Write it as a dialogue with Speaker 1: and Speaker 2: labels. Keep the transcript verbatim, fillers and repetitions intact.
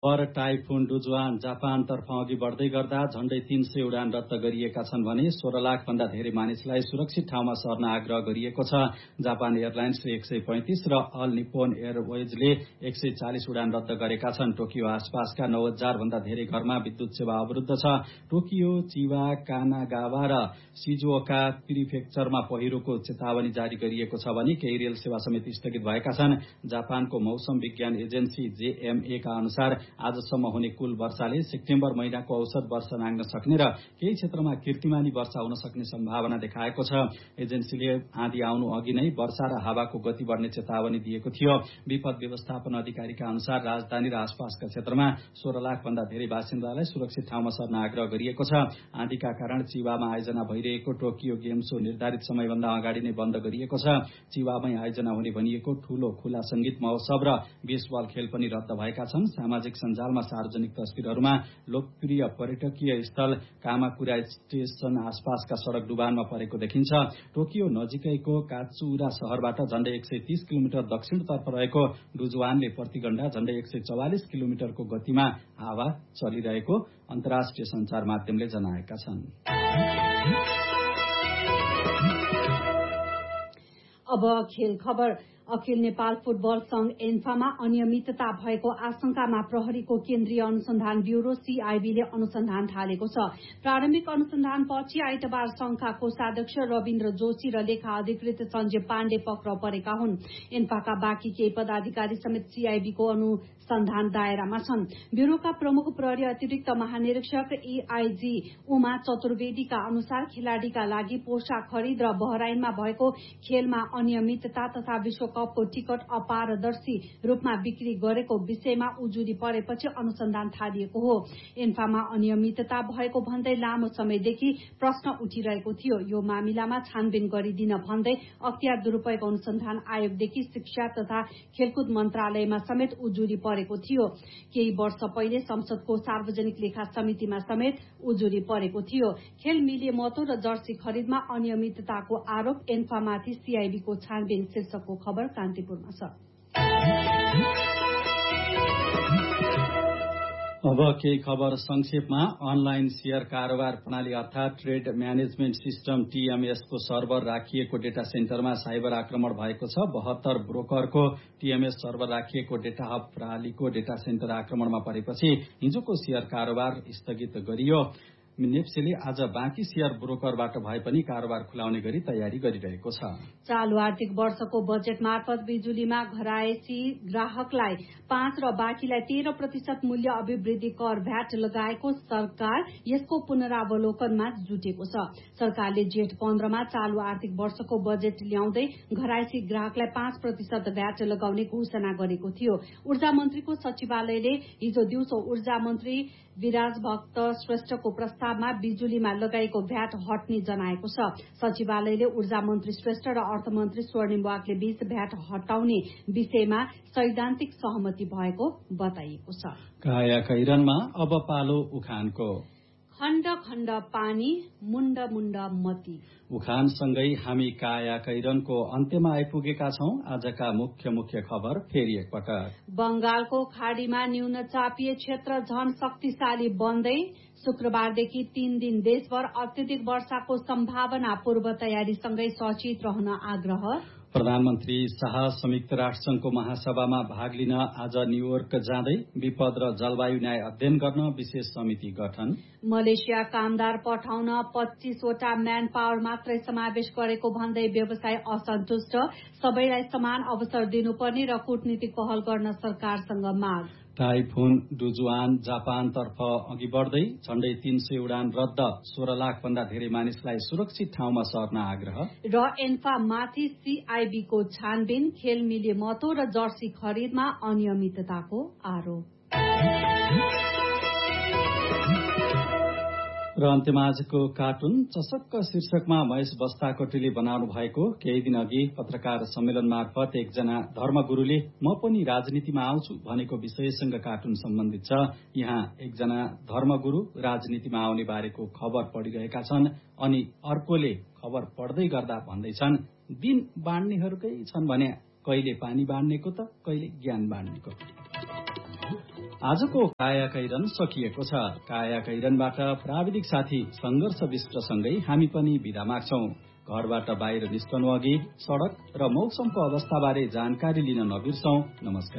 Speaker 1: पर typhoon डुजुआन जापानतर्फ अघि बढ्दै गर्दा झण्डै तीन सय उडान रद्द गरिएका छन् भने सोह्र लाख भन्दा धेरै मानिसलाई सुरक्षित ठाउँमा सर्न आग्रह गरिएको छ। जापान एयरलाइन्सले एक सय पैंतिस र अल निप्पोन एयरवेजले एक सय चालिस उडान रद्द गरेका छन्। टोकियो आसपासका नौ हजार भन्दा धेरै घरमा विद्युत सेवा अवरुद्ध छ। टोकियो, चिबा, कानागावा र सिजुओका प्रिफेक्चरमा पहिरोको चेतावनी जारी गरिएको छ भने केही रेल सेवा समेत स्थगित भएका छन्। जापानको मौसम विज्ञान एजेन्सी जेएमए का अनुसार आजसम्म हुने कुल वर्षाले सेप्टेम्बर महिनाको औसत वर्षा नाग्न सक्ने र केही क्षेत्रमा कीर्तिमानी वर्षा हुन सक्ने सम्भावना देखाएको छ। एजेन्सीले आँधी आउनु अघि नै वर्षा र हावाको गति बढ्ने चेतावनी दिएको थियो। विपद व्यवस्थापन अधिकारीका अनुसार राजधानी र आसपासका क्षेत्रमा सोह्र लाख भन्दा धेरै बासिन्दालाई सुरक्षित ठाउँमा सर्न आग्रह गरिएको छ। आँधीका कारण चिबामा आयोजना भइरहेको टोकियो गेम शो निर्धारित समयभन्दा अगाडि नै बन्द गरिएको छ। चिबामै आयोजना हुने भनिएको ठूलो खुला संगीत महोत्सव र बेसबल खेल पनि रद्द भएका छन्। सामाजिक सञ्जालमा सार्वजनिक तस्विरहरूमा लोकप्रिय पर्यटकीय स्थल कामाकुरा स्टेशन आसपासका सड़क डुबानमा परेको देखिन्छ। टोकियो नजिकैको कात्सुरा शहरबाट झण्डै एक सय तीस किलोमिटर दक्षिणतर्फ रहेको डुजुआनले प्रतिघण्टा झण्डै एक सय चौवालिस किलोमिटरको गतिमा हावा चलिरहेको अन्तर्राष्ट्रिय संचार माध्यमले जनाएका छन्।
Speaker 2: अब खेल खबर। अखिल नेपाल फुटबल संघ एन्फामा अनियमितता भएको आशंकामा प्रहरीको केन्द्रीय अनुसन्धान ब्यूरो सीआईबीले अनुसन्धान थालेको छ। प्रारम्भिक अनुसन्धानपछि आइतबार संघका कोषाध्यक्ष रविन्द्र जोशी र लेखा अधिकृत सञ्जय पाण्डे पक्राउ परेका हुन्। एन्फाका बाँकी केही पदाधिकारी समेत सीआईबीको अनुसन्धान दायरामा छन्। ब्यूरोका प्रमुख प्रहरी अतिरिक्त महानिरीक्षक एआईजी उमा चतुर्वेदीका अनुसार खेलाड़ीका लागि पोशाक खरिद र बहराइनमा भएको खेलमा अनियमितता तथा विश्व कपको टिकट अपारदर्शी रूपमा बिक्री गरेको विषयमा उजुरी परेपछि अनुसन्धान थालिएको हो। एन्फामा अनियमितता भएको भन्दै लामो समयदेखि प्रश्न उठिरहेको थियो। यो मामिलामा छानबिन गरिदिन भन्दै अख्तियार दुरूपयोग अनुसन्धान आयोगदेखि शिक्षा तथा खेलकुद मन्त्रालयमा समेत उजुरी परेको थियो। केही वर्ष पहिले संसदको सार्वजनिक लेखा समितिमा समेत उजुरी परेको थियो। खेल मिले महतो र जर्सी खरिदमा अनियमितताको आरोप एन्फामाथि सीआईबीको छानबिन शीर्षकको खबर कान्तिपुरमा छ।
Speaker 1: अब केही खबर संक्षेपमा। अनलाइन शेयर कारोबार प्रणाली अर्थात ट्रेड म्यानेजमेन्ट सिस्टम टीएमएस को सर्भर राखिएको डेटा सेन्टरमा साइबर आक्रमण भएको छ। बहत्तर ब्रोकरको टीएमएस सर्भर राखिएको डेटा हब प्रणालीको डेटा सेन्टर आक्रमणमा परेपछि हिजोको शेयर कारोबार स्थगित गरियो। नेप्सेले आज बाँकी शेयर ब्रोकरबाट भए पनि कारोबार खुलाउने गरी तयारी गरिरहेको छ।
Speaker 2: चालू आर्थिक वर्षको बजेट मार्फत बिजुलीमा घरायसी ग्राहकलाई पाँच र बाँकीलाई तेह्र प्रतिशत मूल्य अभिवृद्धि कर भ्याट लगाएको सरकार यसको पुनरावलोकनमा जुटेको छ। सरकारले जेठ पन्ध्रमा चालू आर्थिक वर्षको बजेट ल्याउँदै घरायसी ग्राहकलाई पाँच प्रतिशत भ्याट लगाउने घोषणा गरेको थियो। ऊर्जा मन्त्रीको सचिवालयले हिजो दिउँसो ऊर्जा मन्त्री विराज भक्त श्रेष्ठको प्रस्तावमा बिजुलीमा लगाएको भ्याट हट्ने जनाएको छ। सचिवालयले ऊर्जा मन्त्री श्रेष्ठ र अर्थमन्त्री स्वर्णिम वाग्ले बीच भ्याट हटाउने विषयमा सैद्धान्तिक सहमति भएको बताइएको छ।
Speaker 1: काया कैरनमा अब पालो उखानको।
Speaker 2: खण्ड खण्ड पानी मुण्ड मुण्ड मती।
Speaker 1: उखानसँगै हामी काया कैरनको अन्त्यमा आइपुगेका छौं। आजका मुख्य मुख्य खबर फेरि एकपटक।
Speaker 2: बंगालको खाड़ीमा न्यून चापिय क्षेत्र झन शक्तिशाली बन्दै शुक्रबारदेखि तीन दिन देशभर अत्यधिक वर्षाको सम्भावना। पूर्व तयारीसँगै सचेत रहन आग्रह।
Speaker 1: प्रधानमन्त्री शाह संयुक्त राष्ट्रसंघको महासभामा भाग लिन आज न्यूयोर्क जाँदै विपद र जलवायु न्याय अध्ययन गर्न विशेष समिति गठन।
Speaker 2: मलेसिया कामदार पठाउन पच्चीसवटा म्यान पावर मात्रै समावेश गरेको भन्दै व्यवसाय असन्तुष्ट। सबैलाई समान अवसर दिनुपर्ने र कूटनीतिक पहल गर्न सरकारसँग माग।
Speaker 1: टाइफुन डुजुआन जापानतर्फ अघि बढ्दै झण्डै तीन सय उडान रद्द। सोह्र लाख भन्दा धेरै मानिसलाई सुरक्षित ठाउँमा सर्न आग्रह।
Speaker 2: र एन्फा माथि सीआईबीको छानबिन। खेल मिले महतो र जर्सी खरिदमा अनियमितताको आरोप।
Speaker 1: र अन्त्यमा आजको कार्टुन चसक्क शीर्षकमा महेश बस्ताकोटीले बनाउनु भएको केही दिन अघि पत्रकार सम्मेलन मार्फत एकजना धर्मगुरूले म पनि राजनीतिमा आउँछु भनेको विषयसँग कार्टुन सम्बन्धित छ। यहाँ एकजना धर्मगुरू राजनीतिमा आउने बारेको खबर पढिरहेका छन् अनि अर्कोले खबर पढ्दै गर्दा भन्दैछन् दिन बाँड्नेहरूकै छन् भने कहिले पानी बाँड्नेको त कहिले ज्ञान बाँड्नेको। आजको काया कैरन सकिएको छ। काया कैरनबाट प्राविधिक साथी संघर्ष विष्टसँगै हामी पनि बिदा माग्छौं। घरबाट बाहिर निस्कनु अघि सड़क र मौसमको अवस्थाबारे जानकारी लिन नबिर्सौं। नमस्कार।